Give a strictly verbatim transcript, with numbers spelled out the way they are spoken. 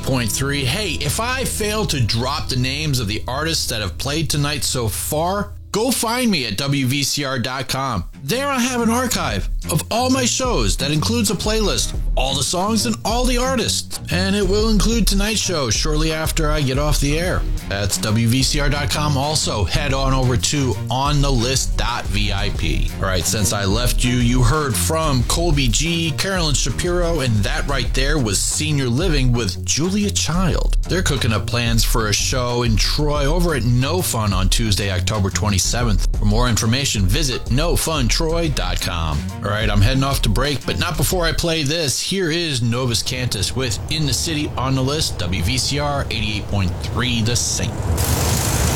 point three. Hey, if I fail to drop the names of the artists that have played tonight so far, go find me at W V C R dot com. There I have an archive of all my shows that includes a playlist, all the songs and all the artists. And it will include tonight's show shortly after I get off the air. That's W V C R dot com. Also, head on over to on the list dot V I P. All right, since I left you, you heard from Colby G, Carolyn Shapiro, and that right there was Senior Living with Julia Child. They're cooking up plans for a show in Troy over at No Fun on Tuesday, October twenty-seventh. For more information, visit no fun troy dot com. All right, I'm heading off to break, but not before I play this. Here is Novus Cantus with In the City on the List, W V C R eighty-eight point three The Saint.